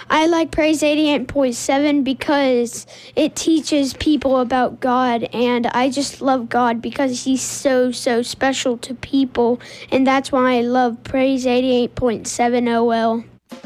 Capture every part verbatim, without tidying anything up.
I like Praise eighty-eight point seven because it teaches people about God, and I just love God because he's so, so special to people, and that's why I love Praise eighty-eight point seven O L.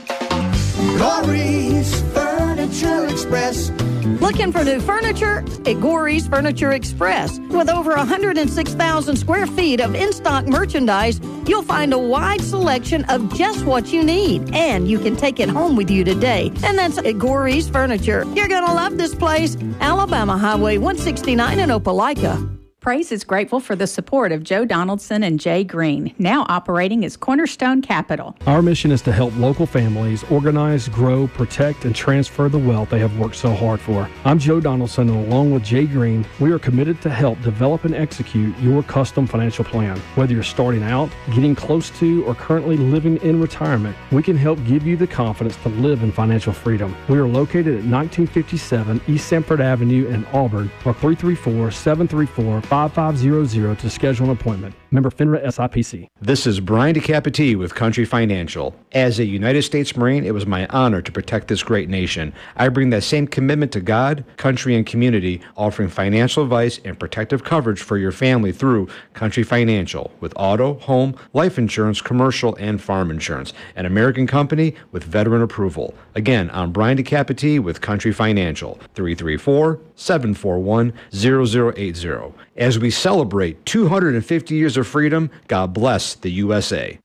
Gory's Furniture Express. Looking for new furniture? At Gory's Furniture Express. With over one hundred six thousand square feet of in-stock merchandise, you'll find a wide selection of just what you need. And you can take it home with you today. And that's at Gory's Furniture. You're going to love this place. Alabama Highway one sixty-nine in Opelika. Praise is grateful for the support of Joe Donaldson and Jay Green, now operating as Cornerstone Capital. Our mission is to help local families organize, grow, protect, and transfer the wealth they have worked so hard for. I'm Joe Donaldson, and along with Jay Green, we are committed to help develop and execute your custom financial plan. Whether you're starting out, getting close to, or currently living in retirement, we can help give you the confidence to live in financial freedom. We are located at nineteen fifty-seven East Sanford Avenue in Auburn, or three three four, seven three four, five five zero zero to schedule an appointment. Member FINRA S I P C. This is Brian DeCapiti with Country Financial. As a United States Marine, it was my honor to protect this great nation. I bring that same commitment to God, country, and community, offering financial advice and protective coverage for your family through Country Financial with auto, home, life insurance, commercial, and farm insurance. An American company with veteran approval. Again, I'm Brian DeCapiti with Country Financial. three three four, seven four one, zero zero eight zero. As we celebrate two hundred fifty years of freedom, God bless the U S A.